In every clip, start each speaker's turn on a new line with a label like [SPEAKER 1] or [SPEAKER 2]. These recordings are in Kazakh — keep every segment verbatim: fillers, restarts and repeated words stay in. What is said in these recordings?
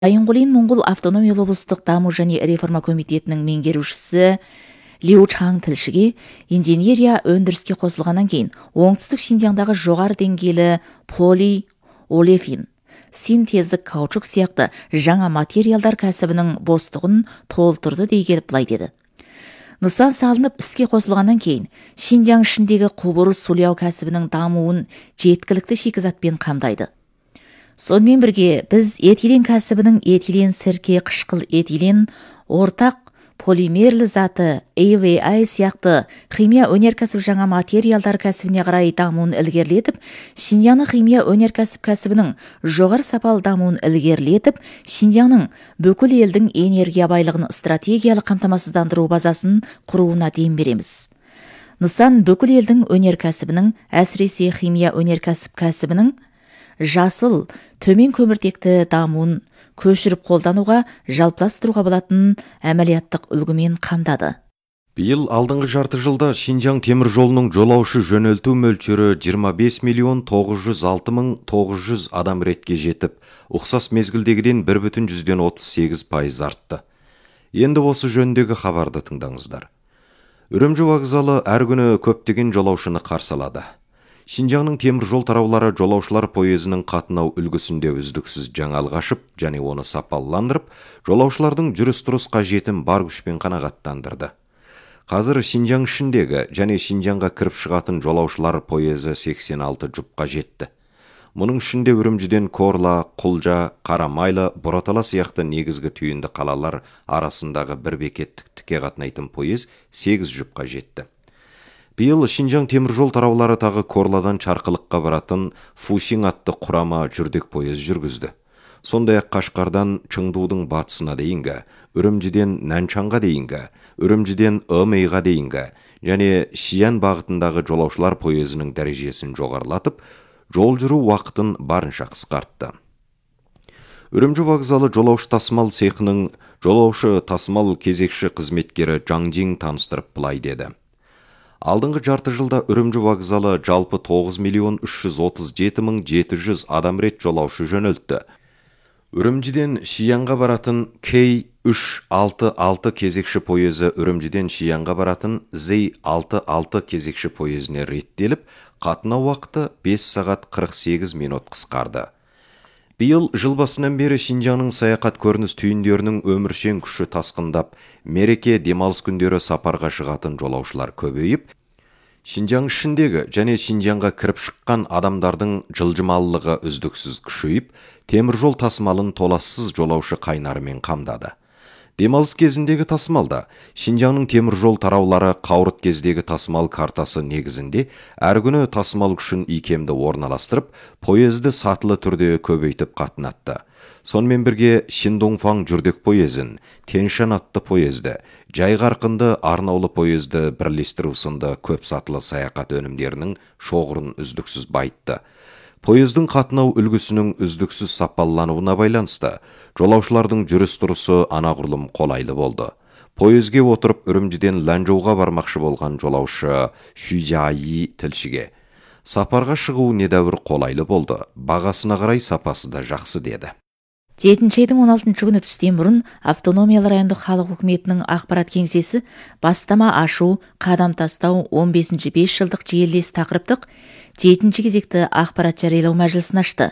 [SPEAKER 1] Айынғолин Моңғол автономиялы облыстық даму және реформа комитетінің меңгерушісі Лиу Чаң тілшіге инженерия өндіріске қосылғаннан кейін оңтүстік Шинжаңдағы жоғары деңгейлі поли, олефин, синтездік каучук сияқты жаңа материалдар кәсібінің бостығын толтырды дей келіп былай деді. Нысан салынып іске қосылғаннан кейін Шинжаң ішіндегі құбыр сулау кәсібінің дамуын жеткілікті шикізатпен қамдайды. Сонымен бірге біз этилен кәсібінің этилен сірке қышқыл этилен ортақ полимерлі заты эй ви ай сияқты химия өнеркәсіп жаңа материалдар кәсібіне қарай дамуын ілгерілетіп, Шинжаңның химия өнеркәсіп кәсібінің жоғары сапалы дамуын ілгерілетіп, Шинжаңның бүкіл елдің энергия байлығын стратегиялық қамтамасыздандыру базасын құруына дем береміз. Нысан бүкіл елдің өнеркәсібінің, әсіресе химия өнеркәсіп кәсібінің жасыл, төмен көміртекті дамуын көшіріп қолдануға, жалпыластыруға болатын әмәлияттық үлгімен қамдады.
[SPEAKER 2] Биыл алдыңғы жарты жылда Шинжаң темір жолының жолаушы жөнелту мөлшері жиырма бес миллион тоғыз жүз алты мың тоғыз жүз адам ретке жетіп, ұқсас мезгілдегіден бір бүтін жүзден отыз сегіз пайыз артты. Енді осы жөніндегі хабарды тыңдаңыздар. Үрімжі вокзалы әр күні көптеген жолаушыны қарсы алады. Шинжаңның темір жол тараулары жолаушылар пойызының қатынау үлгісінде үздіксіз жаңалық ашып, және оны сапаландырып, жолаушылардың жүріс-тұрыс қажетін бар күшпен қанағаттандырды. Қазір Шинжаң ішіндегі және Шинжаңға кіріп шығатын жолаушылар пойызы сексен алты жұпқа жетті. Мұның ішінде Үрімжіден Корла, Құлжа, Қарамайлы, Бұратала сияқты негізгі түйінді қалалар арасындағы бір бекеттік тіке қатынайтын пойыз сегіз жұпқа жетті. Биыл Шинжаң темір жол тараулары тағы Корладан Чарқылыққа баратын Фусин атты құрама жүрдек пойыз жүргізді. Сондай-ақ Қашқардан Чыңдудың батысына дейінгі, Үрімжіден Нанчанға дейінгі, Үрімжіден Ымейға дейінгі және Шиян бағытындағы жолаушылар пойызының дәрежесін жоғарылатып, жол жүру уақытын барынша қысқартты. Үрімжі вокзалы жолаушы тасымал цехының жолаушы тасымал кезекші қызметкері Жаңжин таныстырып былай деді. Алдыңғы жарты жылда Үрімжі вокзалы жалпы тоғыз миллион үш жүз отыз жеті мың жеті жүз адам рет жолаушы жөнелтті. Үрімжіден Шиянға баратын кей үш алты алты кезекші пойызы Үрімжіден Шиянға баратын зей алты алты кезекші пойызіне реттеліп, қатынау уақыты бес сағат қырық сегіз минут қысқарды. Биыл жыл басынан бері Шинжаңның саяхат көрініс түйіндерінің өміршең күші тасқындап, мереке демалыс күндері сапарға шығатын жолаушылар көбейіп, Шинжаң ішіндегі және Шинжаңға кіріп шыққан адамдардың жылжымалылығы үздіксіз күшейіп, темір жол тасымалын толассыз жолаушы қайнарымен қамдады. Демалыс кезіндегі тасымалда Шинжаңның темір жол тараулары қауырт кездегі тасымал картасы негізінде әр күні тасымал күшін икемді орналастырып, пойызды сатылы түрде көбейтіп қатынатты. Сонымен бірге Шиндоңфаң жүрдек пойызын, Тяньшань атты пойызды, жай қарқынды арнаулы пойызды бірлестіру сынды көп сатылы саяхат өнімдерінің шоғырын үздіксіз байытты. Пойыздың қатынау үлгісінің үздіксіз сапалануына байланысты, жолаушылардың жүріс-тұрысы анағұрлым қолайлы болды. Пойызге отырып Үрімжіден Ланчжоуға бармақшы болған жолаушы Шүжайи тілшіге сапарға шығу недәуір қолайлы болды, бағасына қарай сапасы да жақсы деді.
[SPEAKER 1] жетінші айдың он алтыншы күні түстен бұрын автономиялы райондық халық үкіметінің ақпарат кеңсесі бастама ашу, қадам тастау он бесінші бес жылдық жиелес тақырыптық жетінші кезекті ақпарат жариялау мәжілісін ашты.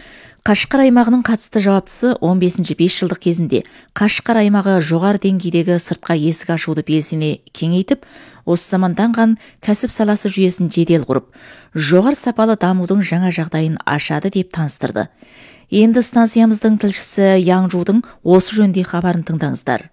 [SPEAKER 1] Қашқар аймағының қатысты жауаптысы он бесінші бес жылдық кезінде Қашқар аймағы жоғары деңгейдегі сыртқа есік ашуды белсене кеңейтіп, осы заманданған кәсіп саласы жүйесін жедел құрып, жоғары сапалы дамудың жаңа жағдайын ашады деп таныстырды. Енді станциямыздың тілшісі Яңжудың осы жөнде хабарын тыңдаңыздар.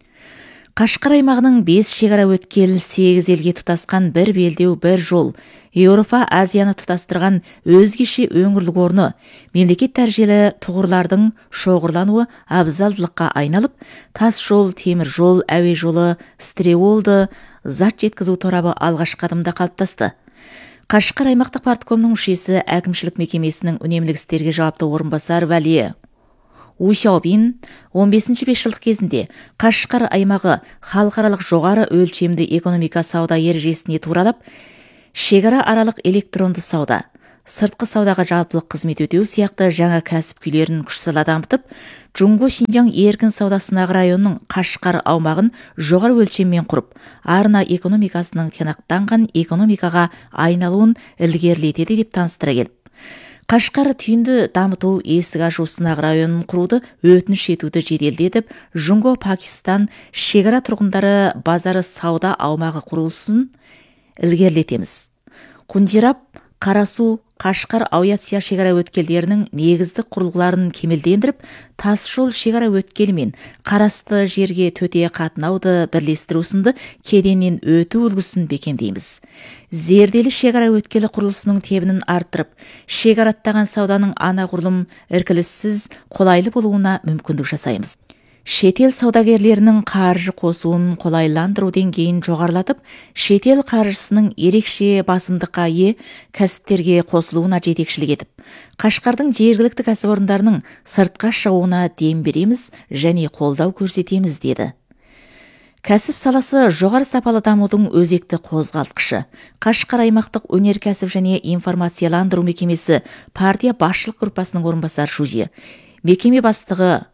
[SPEAKER 1] Қашқар аймағының бес шекара өткел сегіз елге тұтасқан бір белдеу бір жол, Еуропа Азияны тұтастырған өзгеше өңірлік орны, мемлекет дәрежелі тұғырлардың шоғырлануы абзалдылыққа айналып, тас жол, темір жол, әуе жолы, стреолды, зат жеткізу торабы алғашқы адымда қалыптасты. Қашқар аймақтық парткомның мүшесі әкімшілік мекемесінің үнемлік істерге жауапты орынбасар Вәли У Шаобин он бесінші бес жылдық кезінде Қашқар аймағы халықаралық жоғары өлшемді экономика сауда ережесіне туралап, шекара аралық электронды сауда, сыртқы саудаға жалпылық қызмет өтеу сияқты жаңа кәсіп күйлерін күш сала дамытып, Джунго Шинжаң еркін сауда сынағы районының Қашқар аумағын жоғары өлшеммен құрып, арна экономикасының тиянақтанған экономикаға айналуын ілгерілетеді деп таныстыра келіп, Қашқар түйінді дамыту есік ашу сынақ районын құруды өтініш етуді жеделдетіп, Джунго Пакистан шекара тұрғындары базары сауда аумағы құрылысын ілгерілетеміз. Құндирап, Қарасу, Қашқар Ауятсия шекара өткелдерінің негіздік құрылғыларын кемелдендіріп, тас жол шекара өткелімен қарасты жерге төте қатынауды бірлестіру сынды кеденнен өту үлгісін бекемдейміз. Зерделі шекара өткелі құрылысының тебінін арттырып, шекараттаған сауданың анағұрлым іркіліссіз қолайлы болуына мүмкіндік жасаймыз. Шетел саудагерлерінің қаржы қосуын қолайландыру деңгейін жоғарылатып, шетел қаржысының ерекше басымдыққа ие кәсіптерге қосылуына жетекшілік етіп, Қашқардың жергілікті кәсіпорындарының сыртқа шығуына дем береміз және қолдау көрсетеміз деді. Кәсіп саласы жоғары сапалы дамудың өзекті қозғалтқышы. Қашқар аймақтық өнеркәсіп және информацияландыру мекемесі партия басшылық группасының орынбасары Шузи. Мекеме бастығы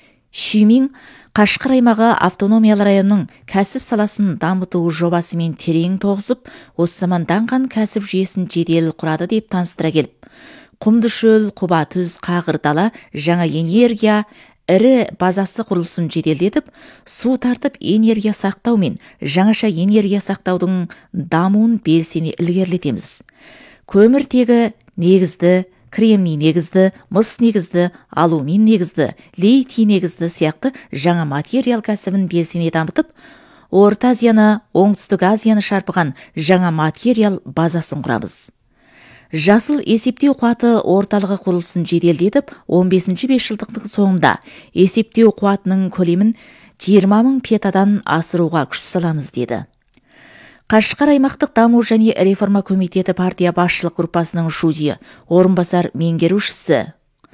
[SPEAKER 1] Шүймин Қашқар аймағы автономиялы районның кәсіп саласын дамыту жобасымен терең тоғысып, осы заманданған кәсіп жүйесін жедел құрады деп таныстыра келіп, құмды шөл, құба түз, қағыр дала, жаңа энергия, ірі базасы құрылысын жеделдетіп, су тартып энергия сақтау мен жаңаша энергия сақтаудың дамуын белсене ілгерілетеміз. Көміртегі негізді, кремний негізді, мыс негізді, алумин негізді, литий негізді сияқты жаңа материал кәсібін белсене дамытып, Орта Азияны, Оңтүстік Азияны шарпыған жаңа материал базасын құрамыз. Жасыл есептеу қуаты орталығы құрылысын жеделдетіп, он бесінші бесжылдықтың соңында есептеу қуатының көлемін жиырма мың петадан асыруға күш саламыз деді. Қашқар аймақтық даму және реформа комитеті партия басшылық группасының Шузи, орынбасар меңгерушісі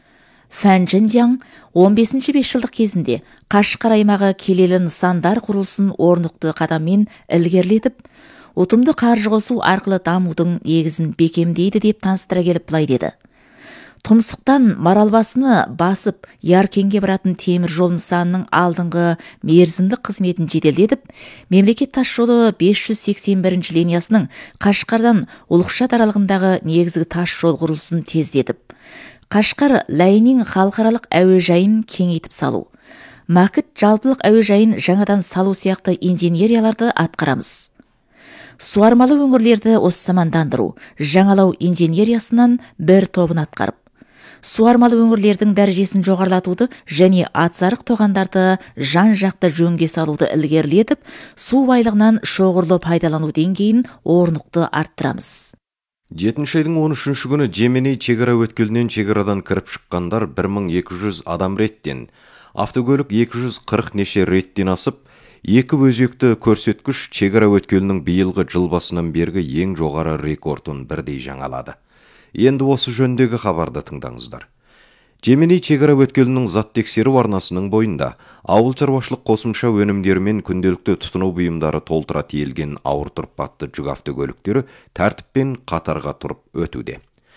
[SPEAKER 1] Фән Жиндяң он бесінші бесжылдық кезінде Қашқар аймағы келелі нысандар құрылысын орнықты қадаммен ілгерілетіп, ұтымды қаржы қосу арқылы дамудың негізін бекемдейді деп таныстыра келіп былай деді. Тұмсықтан Маралбасыны басып, Яркенге баратын темір жол нысанының алдыңғы мерзімдік қызметін жеделдетіп, мемлекет тас жолы бес жүз сексен бірінші линиясының Қашқардан Ұлықшат аралығындағы негізгі тас жол құрылысын тездетіп, Қашқар Лайнин халықаралық әуежайын кеңейтіп салу, Макіт жалпылық әуежайын жаңадан салу сияқты инженерияларды атқарамыз. Суармалы өңірлерді осы замандандыру, жаңалау инженериясынан бір тобын атқарып, суармалы өңірлердің дәрежесін жоғарылатуды және атсарық тоғандарды жан-жақты жөнге салуды ілгерілетіп, су байлығынан шоғырлы пайдалану деңгейін орнықты арттырамыз.
[SPEAKER 2] жетінші айдың он үшінші күні Жеменей шекара өткелінен шекарадан кіріп шыққандар бір мың екі жүз адам реттен, автокөлік екі жүз қырық неше реттен асып, екі өзекті көрсеткіш шекара өткелінің биылғы жыл басынан бергі ең жоғары рекордын бірдей жаңалады. Енді осы жөндегі хабарды тыңдаңыздар. Жеменей шекара өткелінің зат тексеру арнасының бойында ауыл шаруашылық қосымша өнімдерімен күнделікті тұтыну бұйымдары толтыра тиелген ауыр тұрпатты жүк автокөліктері тәртіппен қатарға тұрып өтуде.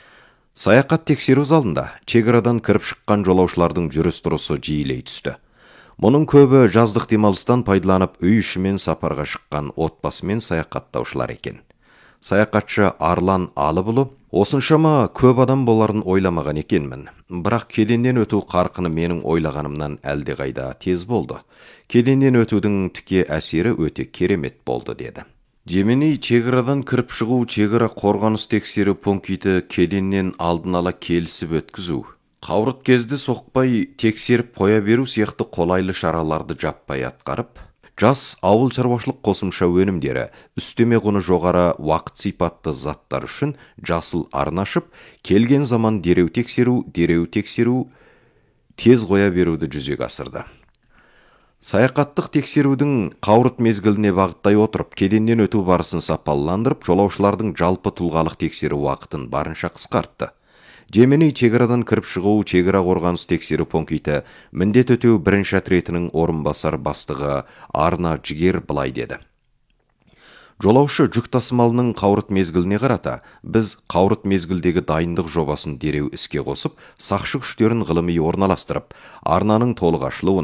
[SPEAKER 2] Саяхат тексеру залында шекарадан кіріп шыққан жолаушылардың жүріс-тұрысы жиілей түсті. Мұның көбі жаздық демалыстан пайдаланып үй ішімен сапарға шыққан отбасымен саяхаттаушылар екен. Саяхатшы Арлан Алыбұлы, осыншама көп адам боларын ойламаған екенмін. Бірақ кеденнен өту қарқыны менің ойлағанымнан әлдеқайда тез болды. Кеденнен өтудің тіке әсері өте керемет болды деді. Жеменей шекарадан кіріп шығу шекара қорғаныс тексеру пункті кеденнен алдын ала келісіп өткізу. Қауырт кезді соқпай тексеріп қоя беру сияқты қолайлы шараларды жаппай атқарып, жас ауыл шаруашылық қосымша өнімдері, үстеме құны жоғары уақыт сипатты заттар үшін жасыл арнашып, келген заман дереу тексеру, дереу тексеру, тез қоя беруді жүзеге асырды. Саяхаттық тексерудің қауырт мезгіліне бағыттай отырып, кеденнен өту барысын сапаландырып, жолаушылардың жалпы тұлғалық тексеру уақытын барынша қысқартты. Жеменей шекарадан кіріп шығу шекара қорғаныс тексеру пункті міндет өтеу бірінші отрядының орынбасар бастығы Арна Жігер былай деді. Жолаушы жүк тасымалының қауырт мезгіліне қарата, біз қауырт мезгілдегі дайындық жобасын дереу іске қосып, сақшы күштерін ғылыми орналастырып, арнаның толық ашылуын